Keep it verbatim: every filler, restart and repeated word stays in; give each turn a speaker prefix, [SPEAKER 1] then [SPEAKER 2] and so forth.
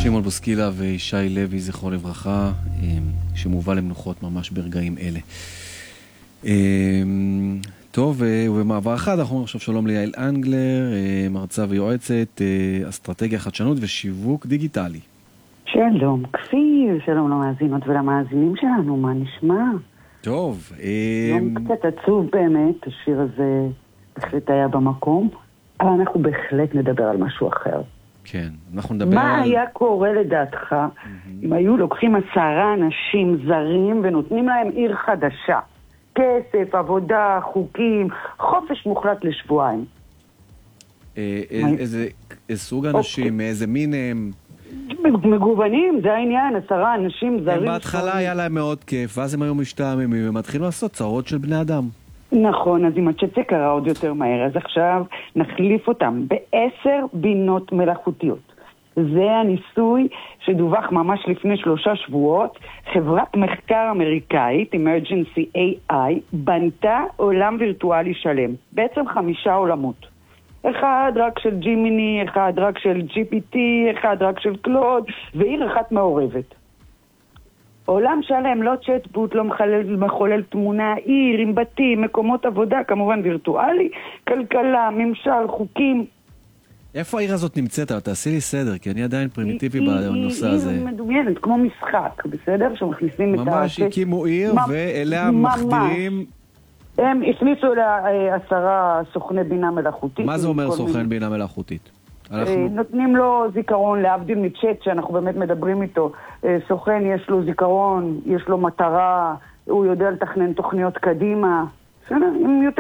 [SPEAKER 1] שמעון בוסקילה וישי לוי, זכרו לברכה, שמובא למנוחות ממש ברגעים אלה. טוב, ובמעבר אחד אנחנו עכשיו שלום ליעל אנגלר, מרצה ויועצת, אסטרטגיה, חדשנות ושיווק דיגיטלי.
[SPEAKER 2] שלום, כפיר, שלום למאזינות ולמאזינים שלנו, מה נשמע?
[SPEAKER 1] טוב.
[SPEAKER 2] יום קצת עצוב באמת, השיר הזה בהחלט היה במקום, אבל אנחנו בהחלט נדבר על משהו אחר.
[SPEAKER 1] כן, אנחנו נדבר
[SPEAKER 2] מה
[SPEAKER 1] על...
[SPEAKER 2] היה קורה לדעתך mm-hmm. אם היו לוקחים עשרה אנשים זרים ונותנים להם עיר חדשה? כסף, עבודה, חוקים, חופש מוחלט לשבועיים.
[SPEAKER 1] אה, איזה, איזה סוג אנשים, okay. מאיזה מין הם...
[SPEAKER 2] מגוונים, זה העניין, עשרה אנשים זרים.
[SPEAKER 1] בהתחלה היה להם מאוד כיף, ואז הם היו משתעממים, הם התחילו לעשות צרות של בני אדם.
[SPEAKER 2] נכון, אז אם הצ'צה קרה עוד יותר מהר, אז עכשיו נחליף אותם בעשר בינות מלאכותיות. זה הניסוי שדווח ממש לפני שלושה שבועות. חברת מחקר אמריקאית, Emergency איי איי, בנתה עולם וירטואלי שלם. בעצם חמישה עולמות. אחד רק של ג'ימיני, אחד רק של ג'י פי טי, אחד רק של קלוד, ועיר אחת מעורבת. עולם שלם, לא צ'טבוט, לא מחולל, מחולל תמונה, עיר עם בתים, מקומות עבודה, כמובן וירטואלי, כלכלה, ממשל, חוקים.
[SPEAKER 1] איפה העיר הזאת נמצאת? תעשי לי סדר, כי אני עדיין פרימיטיבי בנושא הזה.
[SPEAKER 2] היא מדומיינת, כמו משחק, בסדר? שמכניסים את ה...
[SPEAKER 1] ממש הקימו עיר, ואליה מחדירים...
[SPEAKER 2] הם הכניסו לעשרה סוכני בינה מלאכותית.
[SPEAKER 1] מה זה אומר סוכן בינה מלאכותית?
[SPEAKER 2] נותנים לו זיכרון, להבדיל מצ'אט שאנחנו באמת מדברים איתו. סוכן יש לו זיכרון, יש לו מטרה, הוא יודע לתכנן תוכניות קדימה. בסדר? הם יותר